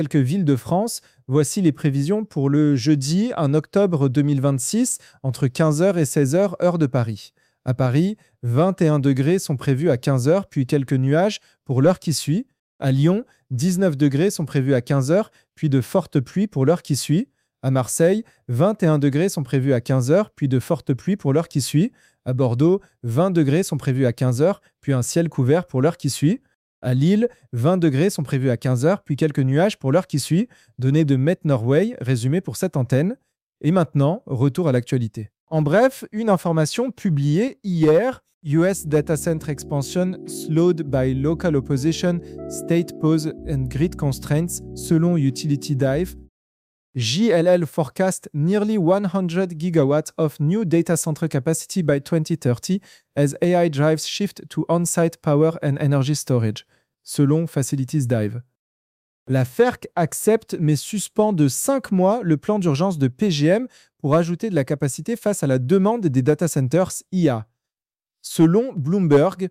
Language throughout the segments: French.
quelques villes de France. Voici les prévisions pour le jeudi 1 octobre 2026 entre 15 heures et 16 heures, heure de Paris. À Paris, 21 degrés sont prévus à 15 heures, puis quelques nuages pour l'heure qui suit. À Lyon, 19 degrés sont prévus à 15 heures, puis de fortes pluies pour l'heure qui suit. À Marseille, 21 degrés sont prévus à 15 heures, puis de fortes pluies pour l'heure qui suit. À Bordeaux, 20 degrés sont prévus à 15 heures, puis un ciel couvert pour l'heure qui suit. À Lille, 20 degrés sont prévus à 15 heures, puis quelques nuages pour l'heure qui suit. Données de Met Norway, résumé pour cette antenne. Et maintenant, retour à l'actualité. En bref, une information publiée hier. US data center expansion slowed by local opposition, state pause and grid constraints, selon Utility Dive. JLL forecast nearly 100 gigawatts of new data center capacity by 2030 as AI drives shift to on-site power and energy storage, selon Facilities Dive. La FERC accepte mais suspend de 5 mois le plan d'urgence de PJM pour ajouter de la capacité face à la demande des data centers IA. Selon Bloomberg,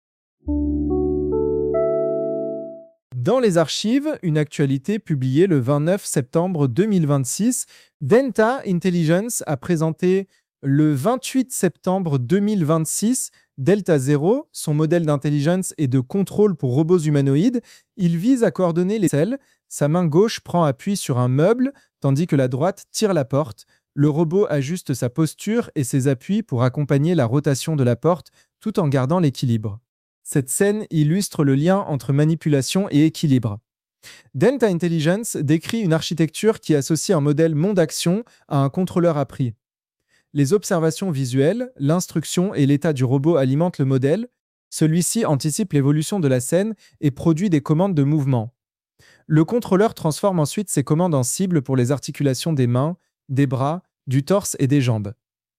dans les archives, une actualité publiée le 29 septembre 2026, Delta Intelligence a présenté le 28 septembre 2026 Delta Zero, son modèle d'intelligence et de contrôle pour robots humanoïdes. Il vise à coordonner les selles. Sa main gauche prend appui sur un meuble, tandis que la droite tire la porte. Le robot ajuste sa posture et ses appuis pour accompagner la rotation de la porte tout en gardant l'équilibre. Cette scène illustre le lien entre manipulation et équilibre. Delta Intelligence décrit une architecture qui associe un modèle monde-action à un contrôleur appris. Les observations visuelles, l'instruction et l'état du robot alimentent le modèle. Celui-ci anticipe l'évolution de la scène et produit des commandes de mouvement. Le contrôleur transforme ensuite ces commandes en cibles pour les articulations des mains, des bras, du torse et des jambes.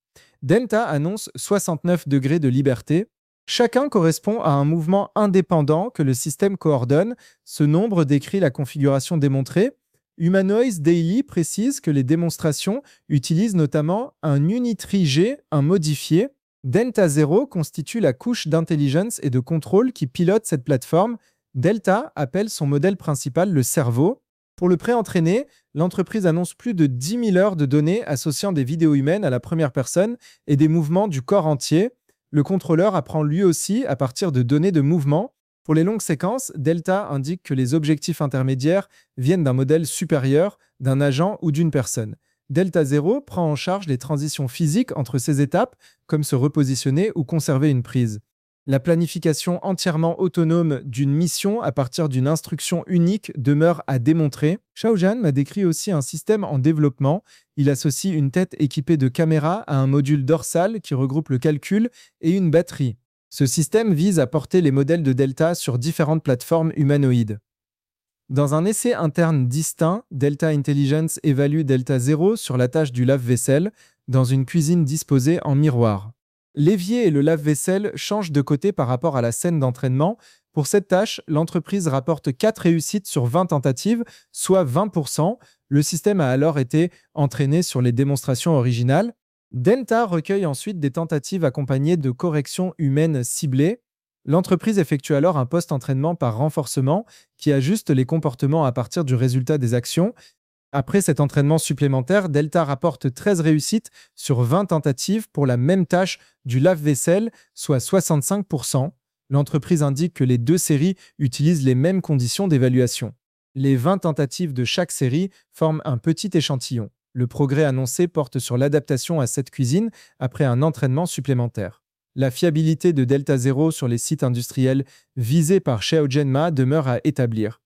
Delta annonce 69 degrés de liberté. Chacun correspond à un mouvement indépendant que le système coordonne. Ce nombre décrit la configuration démontrée. Humanoids Daily précise que les démonstrations utilisent notamment un Unitree G, un modifié. Delta Zero constitue la couche d'intelligence et de contrôle qui pilote cette plateforme. Delta appelle son modèle principal le cerveau. Pour le pré-entraîner, l'entreprise annonce plus de 10 000 heures de données associant des vidéos humaines à la première personne et des mouvements du corps entier. Le contrôleur apprend lui aussi à partir de données de mouvement. Pour les longues séquences, Delta indique que les objectifs intermédiaires viennent d'un modèle supérieur, d'un agent ou d'une personne. Delta Zero prend en charge les transitions physiques entre ces étapes, comme se repositionner ou conserver une prise. La planification entièrement autonome d'une mission à partir d'une instruction unique demeure à démontrer. Xiaojian m'a décrit aussi un système en développement. Il associe une tête équipée de caméras à un module dorsal qui regroupe le calcul et une batterie. Ce système vise à porter les modèles de Delta sur différentes plateformes humanoïdes. Dans un essai interne distinct, Delta Intelligence évalue Delta Zero sur la tâche du lave-vaisselle dans une cuisine disposée en miroir. L'évier et le lave-vaisselle changent de côté par rapport à la scène d'entraînement. Pour cette tâche, l'entreprise rapporte 4 réussites sur 20 tentatives, soit 20%. Le système a alors été entraîné sur les démonstrations originales. Delta recueille ensuite des tentatives accompagnées de corrections humaines ciblées. L'entreprise effectue alors un post-entraînement par renforcement qui ajuste les comportements à partir du résultat des actions. Après cet entraînement supplémentaire, Delta rapporte 13 réussites sur 20 tentatives pour la même tâche du lave-vaisselle, soit 65%. L'entreprise indique que les deux séries utilisent les mêmes conditions d'évaluation. Les 20 tentatives de chaque série forment un petit échantillon. Le progrès annoncé porte sur l'adaptation à cette cuisine après un entraînement supplémentaire. La fiabilité de Delta Zero sur les sites industriels visés par Xiaojian Ma demeure à établir.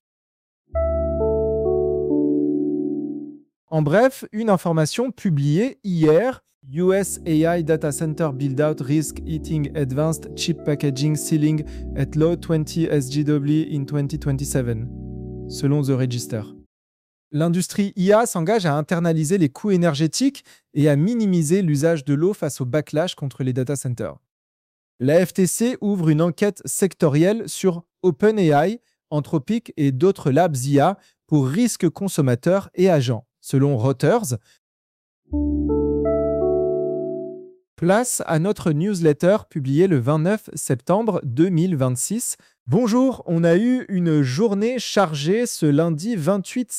En bref, une information publiée hier. US AI Data Center Build-out Risk Eating Advanced Chip Packaging Ceiling at Low 20 SGW in 2027, selon The Register. L'industrie IA s'engage à internaliser les coûts énergétiques et à minimiser l'usage de l'eau face au backlash contre les data centers. La FTC ouvre une enquête sectorielle sur OpenAI, Anthropic et d'autres labs IA pour risques consommateurs et agents. Selon Reuters, place à notre newsletter publiée le 29 septembre 2026. Bonjour, on a eu une journée chargée ce lundi 28